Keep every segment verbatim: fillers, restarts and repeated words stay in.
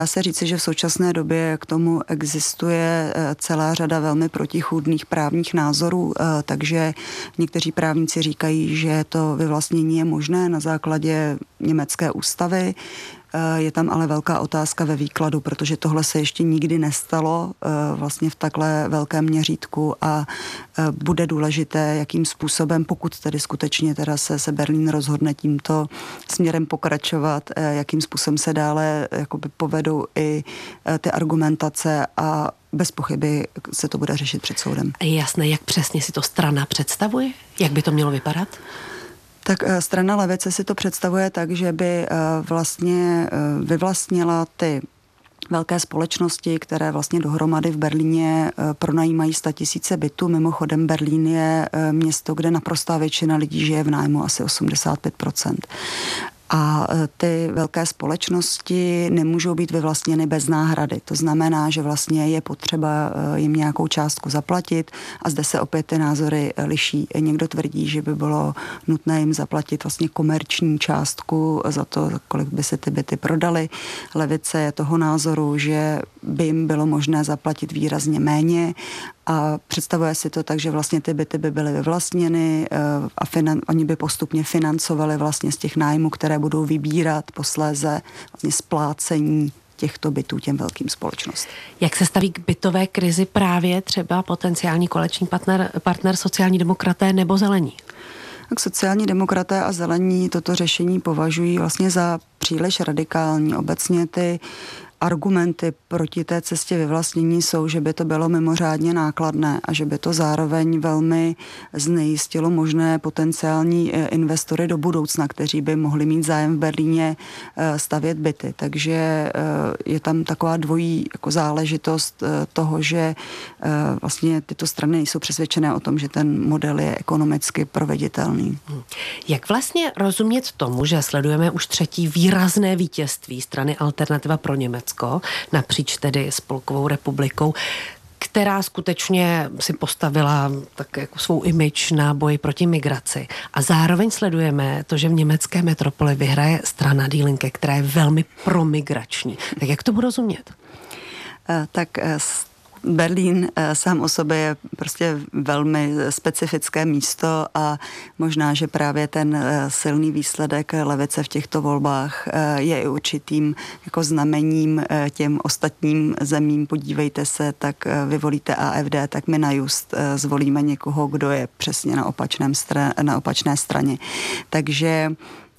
Dá se říci, že v současné době k tomu existuje celá řada velmi protichůdných právních názorů, takže někteří právníci říkají, že to vyvlastnění je možné na základě německé ústavy. Je tam ale velká otázka ve výkladu, protože tohle se ještě nikdy nestalo vlastně v takhle velkém měřítku a bude důležité, jakým způsobem, pokud tedy skutečně teda se, se Berlín rozhodne tímto směrem pokračovat, jakým způsobem se dále jakoby povedou i ty argumentace a bez pochyby se to bude řešit před soudem. Je jasné, jak přesně si to strana představuje? Jak by to mělo vypadat? Tak strana levice si to představuje tak, že by vlastně vyvlastnila ty velké společnosti, které vlastně dohromady v Berlíně pronajímají statisíce bytů. Mimochodem Berlín je město, kde naprostá většina lidí žije v nájmu, asi osmdesát pět procent. A ty velké společnosti nemůžou být vyvlastněny bez náhrady. To znamená, že vlastně je potřeba jim nějakou částku zaplatit a zde se opět ty názory liší. Někdo tvrdí, že by bylo nutné jim zaplatit vlastně komerční částku za to, kolik by se ty byty prodaly. Levice je toho názoru, že by jim bylo možné zaplatit výrazně méně a představuje si to tak, že vlastně ty byty by byly vyvlastněny a finan- oni by postupně financovali vlastně z těch nájmů, které budou vybírat posléze vlastně splácení těchto bytů těm velkým společnostem. Jak se staví k bytové krizi právě třeba potenciální koaliční partner, partner sociální demokraté nebo zelení? Tak sociální demokraté a zelení toto řešení považují vlastně za příliš radikální. Obecně ty argumenty proti té cestě vyvlastnění jsou, že by to bylo mimořádně nákladné a že by to zároveň velmi znejistilo možné potenciální investory do budoucna, kteří by mohli mít zájem v Berlíně stavět byty. Takže je tam taková dvojí jako záležitost toho, že vlastně tyto strany nejsou přesvědčené o tom, že ten model je ekonomicky proveditelný. Jak vlastně rozumět tomu, že sledujeme už třetí výrazné vítězství strany Alternativa pro Německo napříč tedy Spolkovou republikou, která skutečně si postavila tak jako svou image na boji proti migraci. A zároveň sledujeme to, že v německé metropoli vyhraje strana Die Linke, která je velmi promigrační. Tak jak to budu rozumět? Tak Berlín sám o sobě je prostě velmi specifické místo a možná, že právě ten silný výsledek levice v těchto volbách je i určitým jako znamením těm ostatním zemím. Podívejte se, tak vy volíte A F D, tak my na just zvolíme někoho, kdo je přesně na, opačném stra- na opačné straně. Takže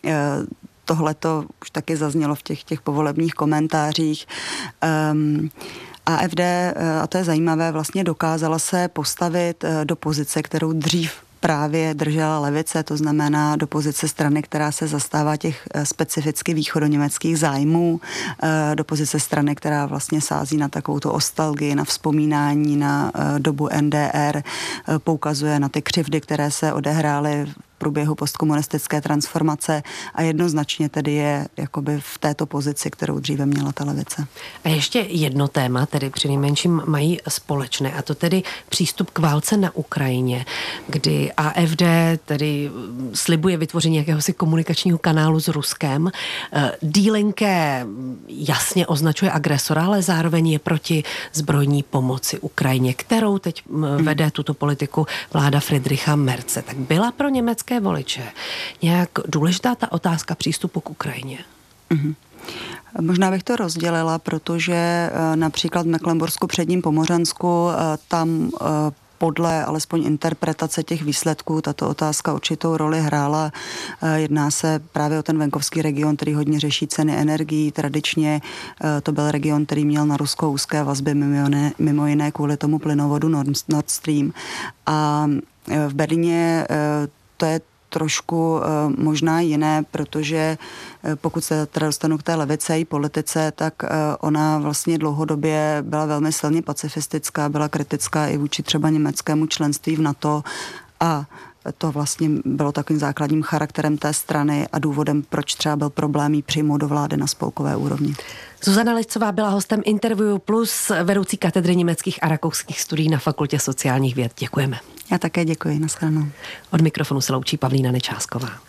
tohleto už taky zaznělo v těch, těch povolebních komentářích. Um, A F D, a to je zajímavé, vlastně dokázala se postavit do pozice, kterou dřív právě držela levice, to znamená do pozice strany, která se zastává těch specificky východoněmeckých zájmů, do pozice strany, která vlastně sází na takovouto nostalgii, na vzpomínání na dobu N D R, poukazuje na ty křivdy, které se odehrály v průběhu postkomunistické transformace a jednoznačně tedy je jakoby v této pozici, kterou dříve měla ta levice. A ještě jedno téma, tedy přinejmenším mají společné, a to tedy přístup k válce na Ukrajině, kdy A F D tedy slibuje vytvoření jakéhosi komunikačního kanálu s Ruskem. Die Linke jasně označuje agresora, ale zároveň je proti zbrojní pomoci Ukrajině, kterou teď vede tuto politiku vláda Friedricha Merze. Tak byla pro německé voliče nějak důležitá ta otázka přístupu k Ukrajině? Mm-hmm. Možná bych to rozdělila, protože například v Mecklenbursku předním Pomořansku tam podle alespoň interpretace těch výsledků tato otázka určitou roli hrála. Jedná se právě o ten venkovský region, který hodně řeší ceny energií. Tradičně to byl region, který měl na Rusko úzké vazby, mimo jiné, mimo jiné kvůli tomu plynovodu Nord Stream. A v Berlíně to je trošku uh, možná jiné, protože uh, pokud se teda dostanu k té levice i politice, tak uh, ona vlastně dlouhodobě byla velmi silně pacifistická, byla kritická i vůči třeba německému členství v NATO a to vlastně bylo takovým základním charakterem té strany a důvodem, proč třeba byl problém jí přijmout do vlády na spolkové úrovni. Zuzana Liscová byla hostem Interview Plus, vedoucí katedry německých a rakouských studií na Fakultě sociálních věd. Děkujeme. Já také děkuji, nashledanou. Od mikrofonu se loučí Pavlína Nečásková.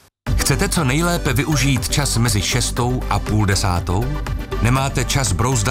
Chcete co nejlépe využít čas mezi šestou a půl desátou? Nemáte čas brouzdat